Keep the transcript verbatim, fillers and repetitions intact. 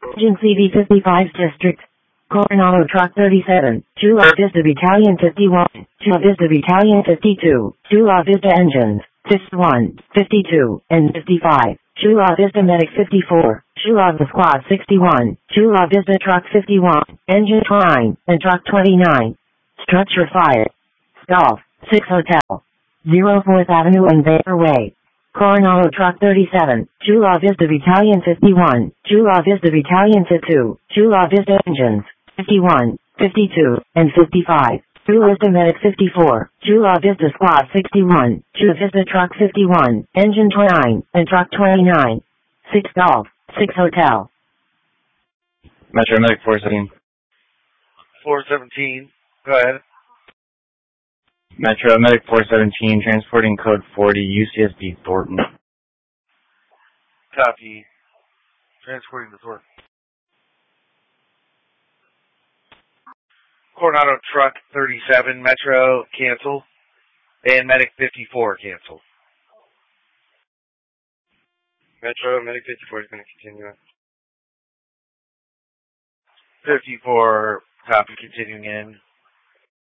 Engine C V fifty-five District. Coronado Truck thirty-seven, Chula Vista Battalion fifty-one, Chula Vista Battalion fifty-two, Chula Vista Engines, fifty-one, fifty-two, and fifty-five, Chula Vista Medic fifty-four, Chula Vista Squad sixty-one, Chula Vista Truck fifty-one, Engine nine, and Truck twenty-nine. Structure fire. Golf, six Hotel. zero fourth Avenue and Baker Way. Coronado Truck thirty-seven, Chula Vista Battalion fifty-one, Chula Vista Battalion fifty-two, Chula Vista Engines, fifty-one, fifty-two, and fifty-five, Chula Vista Medic fifty-four, Chula Vista Squad sixty-one, Chula Vista Truck fifty-one, Engine nine, and Truck twenty-nine. six Golf, six Hotel. Metro Medic four seventeen. four seventeen, go ahead. Metro Medic four seventeen, transporting code forty, U C S B Thornton. Copy. Transporting to Thornton. Coronado Truck thirty-seven, Metro, cancel. And Medic fifty-four, cancel. Metro, Medic fifty-four is going to continue it. fifty-four, copy, continuing in.